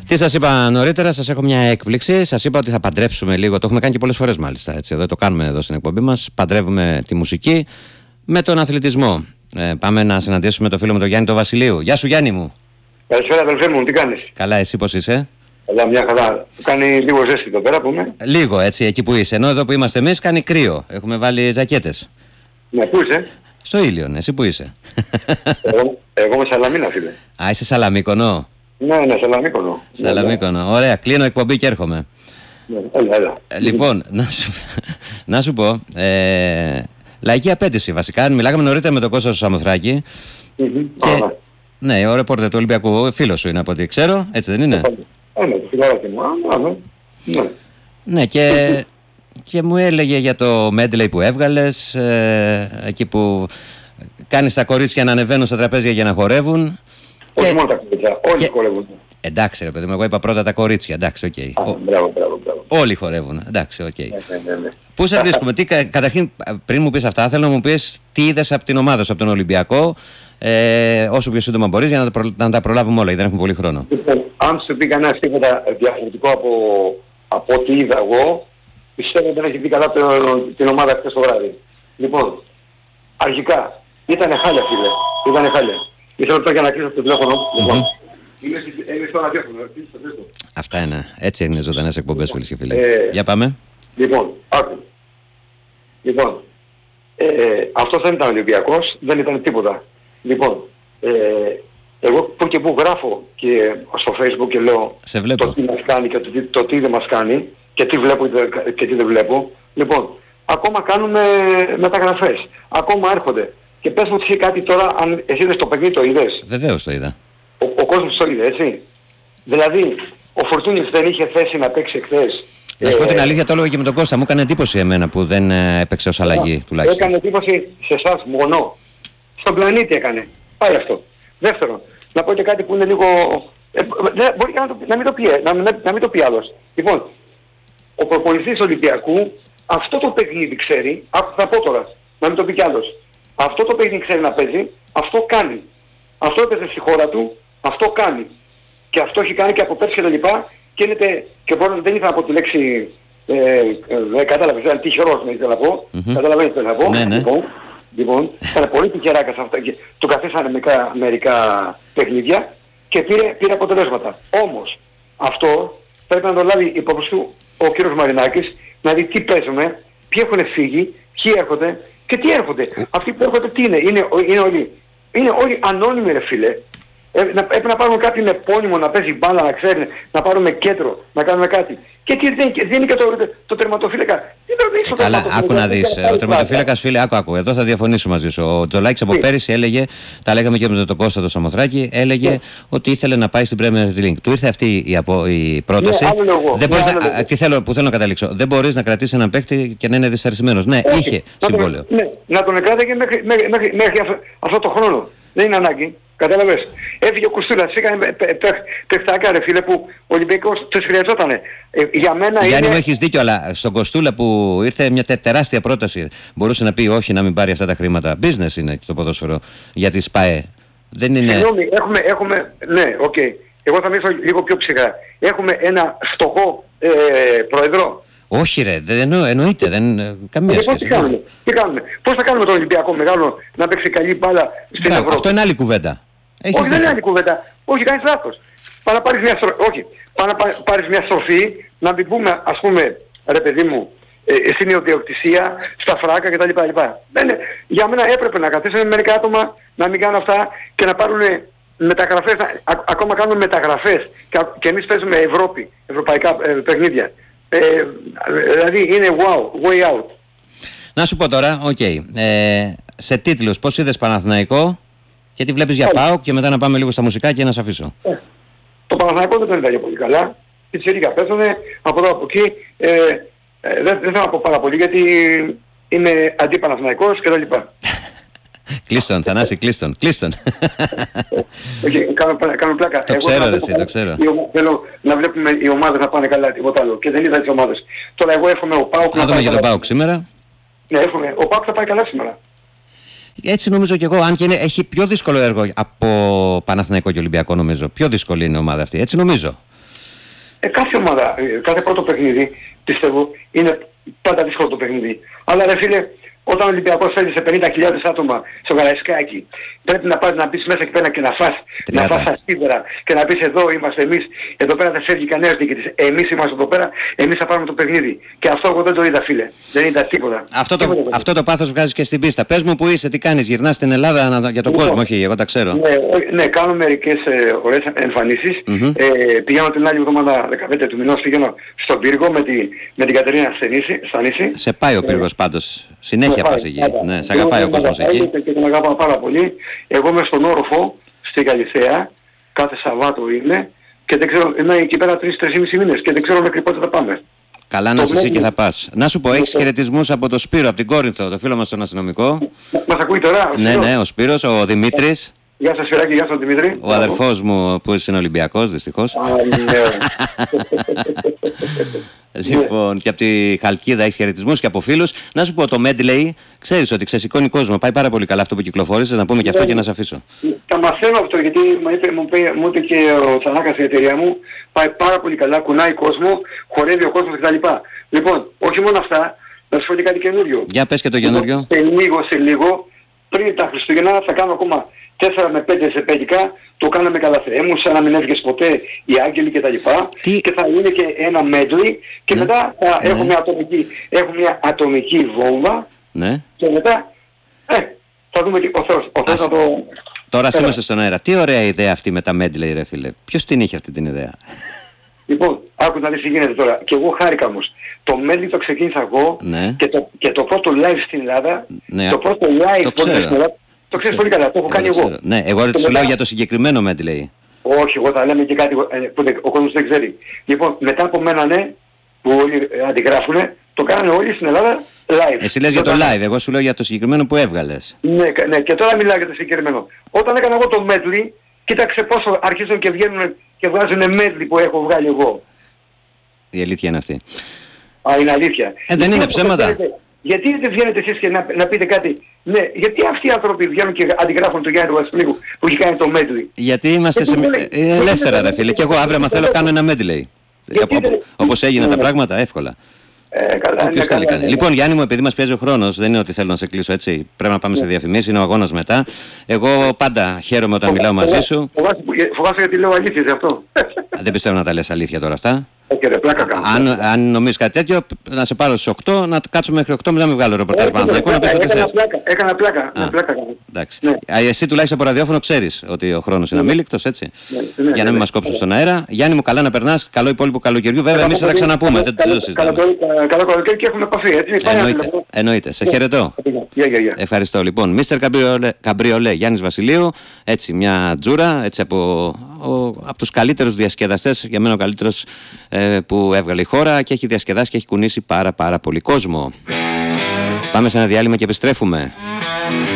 Τι σας είπα νωρίτερα, σας έχω μια έκπληξη. Σας είπα ότι θα παντρέψουμε λίγο. Το έχουμε κάνει και πολλές φορές μάλιστα. Έτσι, εδώ το κάνουμε εδώ στην εκπομπή μας. Παντρεύουμε τη μουσική με τον αθλητισμό. Πάμε να συναντήσουμε το φίλο μου τον Γιάννη τον Βασιλείου. Γεια σου Γιάννη μου. Καλησπέρα αδελφέ μου, τι κάνεις? Καλά, εσύ πώς είσαι? Καλά, μια χαρά. Κάνει λίγο ζέστη εδώ πέρα που είμαι. Λίγο έτσι, εκεί που είσαι. Ενώ εδώ που είμαστε εμείς κάνει κρύο. Έχουμε βάλει ζακέτες. Ναι, πού είσαι? Στο Ήλιον, εσύ που είσαι? Εγώ είμαι Σαλαμίνα, φίλε. Α, είσαι Σαλαμίκονο. Ναι, Σαλαμίκονο. Σαλαμίκονο. Ωραία, κλείνω εκπομπή και έρχομαι. Ναι, έλα. Λοιπόν, να σου πω. Λαϊκή απέτηση βασικά. Μιλάγαμε νωρίτερα με τον Κώστα στο Σαμοθράκη. Και, ναι, ο ρεπόρτερ του Ολυμπιακού, φίλος σου είναι από ό,τι ξέρω, έτσι δεν είναι? Ναι, το φιλαράκι μου. Ναι, και μου έλεγε για το medley που έβγαλες, εκεί που κάνεις τα κορίτσια να ανεβαίνουν στα τραπέζια για να χορεύουν. Όχι μόνο τα κορίτσια, όλοι χορεύουν. Εντάξει ρε παιδί μου, εγώ είπα πρώτα τα κορίτσια, εντάξει, οκ. Μπράβο. Όλοι χορεύουν, εντάξει, οκ. Ναι. Πού σε βρίσκουμε, καταρχήν πριν μου πεις αυτά, θέλω να μου πεις τι είδες από την ομάδα σου, από τον Ολυμπιακό, όσο πιο σύντομα μπορείς για να τα προλάβουμε όλα, γιατί δεν έχουμε πολύ χρόνο. Λοιπόν, αν σου πει κανένας τίποτα διαφορετικό από ό,τι είδα εγώ, πιστεύω ότι δεν έχει δει καλά την ομάδα χθες το βράδυ. Λοιπόν, αρχικά, ήταν χάλια φίλε, ήταν χάλια. Ήθελα τώρα για να κλείσω το τηλέφωνο. Λοιπόν, είμαι στο ραδιόφωνο, αυτά είναι, έτσι είναι ζωντανές εκπομπές φίλες και φίλοι. Για πάμε. Λοιπόν, άκου. Λοιπόν, αυτός δεν ήταν Ολυμπιακός, δεν ήταν τίποτα. Λοιπόν, εγώ που και που γράφω και στο Facebook και λέω το τι μας κάνει και το τι δεν μας κάνει και τι βλέπω και τι δεν βλέπω. Λοιπόν, ακόμα κάνουμε μεταγραφές, ακόμα έρχονται. Και πες μου κάτι τώρα, αν εσύ είδες το παιχνίδι, το είδες? Βεβαίως το είδα. Ο κόσμος το είδε, έτσι. Δηλαδή, ο Φορτούνης δεν είχε θέση να παίξει εχθές. Να σου πω την αλήθεια, το έλεγα και με τον Κώστα. Μου έκανε εντύπωση εμένα που δεν έπαιξε ως αλλαγή τουλάχιστον. Έκανε εντύπωση σε εσάς μόνο. Στον πλανήτη έκανε. Πάει αυτό. Δεύτερον, να πω και κάτι που είναι λίγο... μπορεί να μην το πει άλλος. Λοιπόν, ο προπονητής Ολυμπιακού αυτό το παιχνίδι ξέρει, θα πω τώρα, να μην το πει κι άλλος. Αυτό το παιχνίδι ξέρει να παίζει, αυτό κάνει. Αυτό έπαιζε στη χώρα του, αυτό κάνει. Και αυτό έχει κάνει και από πέρσι και τα λοιπά. Και δεν ήθελα να πω τη λέξη, κατάλαβες, ήταν τυχερός με ήθελα να πω. Καταλαβαίνεις τι θέλω να πω. Ναι. Λοιπόν, ήταν πολύ τυχεράκας αυτά και του καθίσανε μερικά παιχνίδια και πήρε αποτελέσματα. Όμως, αυτό πρέπει να το λάβει υπόψη του ο κύριος Μαρινάκης, να δει τι παίζουμε, ποιοι έχουν φύγει, ποιοι έρχονται και τι έρχονται. Αυτοί που έρχονται τι είναι όλοι ανώνυμοι ρε φίλε. Έπρεπε να πάρουμε κάποιον επώνυμο να παίζει μπάλα, να ξέρει, να πάρουμε κέντρο, να κάνουμε κάτι. Και τι δίνει και το τερματοφύλακα. Καλά, άκου να δεις. Ο τερματοφύλακας, φίλε, άκου. Εδώ θα διαφωνήσω μαζί σου. Ο Τζολάκης από πέρυσι έλεγε, τα λέγαμε και με τον Κώστα το Σαμοθράκη, έλεγε ότι ήθελε να πάει στην Premier League. Του ήρθε αυτή η πρόταση. Που θέλω να καταλήξω. Δεν μπορείς να κρατήσεις έναν παίκτη και να είναι δυσαρεσμένος. Ναι, είχε συμβόλαιο. Να τον εκράταγε μέχρι αυτό το χρόνο. Δεν είναι ανάγκη. Κατάλαβες. Έφυγε ο Κουστούλας, έκανε παιχτάκα ρε φίλε που ο Ολυμπιακός τους χρειαζότανε. Για μένα Γιάννη μου έχεις δίκιο, αλλά στον Κοστούλα που ήρθε μια τεράστια πρόταση μπορούσε να πει όχι να μην πάρει αυτά τα χρήματα. Business είναι το ποδόσφαιρο για τη ΣΠΑΕ. Δεν είναι... Συγγνώμη, έχουμε... Ναι, οκ. Εγώ θα μιλήσω λίγο πιο ψυχρά. Έχουμε ένα φτωχό πρόεδρο. Όχι ρε, δεν εννοείται, καμία σχέση. Τι κάνουμε. Πώς θα κάνουμε τον Ολυμπιακό μεγάλο να παίξει καλή μπάλα στην Ευρώπη? Αυτό είναι άλλη κουβέντα. Όχι, δεν είναι άλλη κουβέντα. Όχι, κάνεις λάθος. Πάνε να πάρεις μια στροφή, να μην πούμε, ας πούμε, ρε παιδί μου, στην ιδιοκτησία, στα φράκα κτλ. Για μένα έπρεπε να καθίσουν μερικά άτομα να μην κάνουν αυτά και να πάρουν μεταγραφές, ακόμα κάνουν μεταγραφές και εμείς παίζουμε ευρωπαϊκά παιχνίδια. Δηλαδή είναι way out. Να σου πω τώρα, σε τίτλους, πώς είδες Παναθηναϊκό και τι βλέπεις για ΠΑΟΚ και μετά να πάμε λίγο στα μουσικά και να σε αφήσω. Το Παναθηναϊκό δεν τον είδα πολύ καλά. Η Τσίρικα παίζανε από εδώ από εκεί. Δεν θέλω να πω πάρα πολύ γιατί είμαι αντί-Παναθηναϊκός και τα λοιπά. Κλείστον, Θανάση, κλείστον. Κάνω πλάκα. Το ξέρω ρε εσύ, το ξέρω. Θέλω να βλέπουμε οι ομάδες να πάνε καλά, τίποτα άλλο. Και δεν είδα τις ομάδες. Τώρα εγώ εύχομαι ο ΠΑΟΚ να δούμε και τον ΠΑΟΚ σήμερα. Ναι, εύχομαι. Ο ΠΑΟΚ θα πάει καλά σήμερα. Έτσι νομίζω και εγώ, αν και έχει πιο δύσκολο έργο από Παναθηναϊκό και Ολυμπιακό νομίζω. Πιο δύσκολη είναι η ομάδα αυτή, έτσι νομίζω. κάθε ομάδα, κάθε πρώτο παιχνίδι, πιστεύω, είναι πάντα δύσκολο το παιχνίδι. Αλλά ρε φίλε, όταν ο Ολυμπιακός θέλει σε 50.000 άτομα στο Καραϊσκάκι, πρέπει να πας να μπεις μέσα εκεί πέρα και να φας ασίδερα και να πεις εδώ είμαστε εμείς, εδώ πέρα δεν φεύγει κανένας διοικητής. Εμείς είμαστε εδώ πέρα, εμείς θα πάρουμε το παιχνίδι. Και αυτό εγώ δεν το είδα, φίλε. Δεν είδα τίποτα. Αυτό το πάθος βγάζεις και στην πίστα. Πες μου που είσαι, τι κάνεις, γυρνάς στην Ελλάδα για τον κόσμο, όχι, εγώ τα ξέρω. Ναι, κάνω μερικές ωραίες εμφανίσεις. Πηγαίνω την άλλη εβδομάδα 15 του μηνός, πηγαίνω στον Πύργο με την Κατερίνα Στανίση. Σε πάει ο Πύργος πάντως. Συνέχεια πας εκεί. Ναι, σε αγαπάει ο κόσμος εκεί. Και τον αγαπάω πάρα πολύ. Εγώ είμαι στον όροφο, στη Καλυθέα, κάθε Σαββάτο είναι και δεν ξέρω, είμαι εκεί πέρα 3-3,5 μήνες και δεν ξέρω μέχρι πότε θα πάμε. Καλά να είσαι και θα πας. Να σου πω, έχεις χαιρετισμούς από το Σπύρο, από την Κόρινθο, το φίλο μας τον αστυνομικό. Μας ακούει τώρα? Ναι, ο Σπύρος, ο Δημήτρης. Γεια σας Σπυράκη, γεια σας Δημήτρη. Ο αδερφός μου που είναι Ολυμπιακός, δυστυχώς. Λοιπόν, και από τη Χαλκίδα έχει χαιρετισμούς και από φίλους. Να σου πω, το Medley, ξέρεις ότι ξεσηκώνει κόσμο. Πάει πάρα πολύ καλά αυτό που κυκλοφόρησες. Να πούμε και αυτό και να σε αφήσω. Τα μαθαίνω αυτό γιατί μου είπε και ο Τσανάκας η εταιρεία μου. Πάει πάρα πολύ καλά, κουνάει κόσμο, χορεύει ο κόσμος κτλ. Λοιπόν, όχι μόνο αυτά, να σου πω και κάτι καινούριο. Για πες και το καινούριο. Σε λίγο, πριν τα Χριστούγεννα θα κάνω ακόμα 4 με 5 ζεπέδικα, το κάναμε καλά Θεέ μου, σαν να μην έφυγες ποτέ οι άγγελοι και τα λοιπά. Και θα είναι και ένα medley και μετά θα έχω μια ατομική βόμβα και μετά θα δούμε και ο Θεός θα το... Τώρα είμαστε στον αέρα. Τι ωραία ιδέα αυτή με τα medley ρε φίλε. Ποιος την είχε αυτή την ιδέα? Λοιπόν, άκου να δεις τι γίνεται τώρα. Και εγώ χάρηκα όμως. Το medley το ξεκίνησα εγώ και το πρώτο live στην Ελλάδα, το πρώτο live στην Ελλάδα, το ξέρεις πολύ καλά, το έχω κάνει εγώ. Ναι, εγώ σου λέω για το συγκεκριμένο medley. Όχι, εγώ θα λέμε και κάτι που ο κόσμος δεν ξέρει. Λοιπόν, μετά από μένα που όλοι αντιγράφουνε, το κάνανε όλοι στην Ελλάδα live. Εσύ λες για το live, εγώ σου λέω για το συγκεκριμένο που έβγαλες. Ναι, και τώρα μιλάω για το συγκεκριμένο. Όταν έκανα εγώ το medley, κοίταξε πόσο αρχίζουν και βγαίνουν και βγάζουν medley που έχω βγάλει εγώ. Η αλήθεια είναι αυτή. Είναι αλήθεια. Δεν είναι ψέματα. Γιατί δεν βγαίνετε εσείς και να πείτε κάτι? Ναι, γιατί αυτοί οι άνθρωποι βγαίνουν και αντιγράφουν τον Γιάννη Βασιλείου που έχει κάνει το medley? Γιατί είμαστε σε... ελεύθερα ρε φίλε. Και εγώ αύριο μα θέλω κάνω ένα medley. Όπως έγιναν τα πράγματα, εύκολα. Όποιος θέλει κάνει. Λοιπόν, Γιάννη μου, επειδή μας πιέζει ο χρόνος, δεν είναι ότι θέλω να σε κλείσω έτσι. Πρέπει να πάμε σε διαφημίσεις, είναι ο αγώνας μετά. Εγώ πάντα χαίρομαι όταν μιλάω μαζί σου. Φοβάσαι γιατί λέω αλήθεια σε αυτό. Δεν πιστεύω να τα λες αλήθεια τώρα αυτά. Αν νομίζεις κάτι τέτοιο, να σε πάρω στις 8, να κάτσουμε μέχρι 8 μετά να μην βγάλω ρεπορτάζ Παναθηναϊκού να πεις ό,τι θες. Έκανα πλάκα. Εντάξει. Εσύ τουλάχιστον από ραδιόφωνο ξέρεις ότι ο χρόνος είναι αμήλικτος, έτσι. Για να μην μας κόψουν στον αέρα. Γιάννη μου, καλά να περνάς, καλό υπόλοιπο καλοκαιριού. Βέβαια, εμείς θα τα ξαναπούμε. Δεν το συζητάμε. Καλό καλοκαίρι και έχουμε επαφή, έτσι. Εννοείται. Σε χαιρετώ. Ευχαριστώ. Λοιπόν, Μίστερ Καμπριολέ, Γιάννης Βασιλείου, έτσι μια τζούρα, έτσι από τους καλύτερους διασκεδαστές, για μένα ο καλύτερος που έβγαλε η χώρα και έχει διασκεδάσει και έχει κουνήσει πάρα πολύ κόσμο. Πάμε σε ένα διάλειμμα και επιστρέφουμε.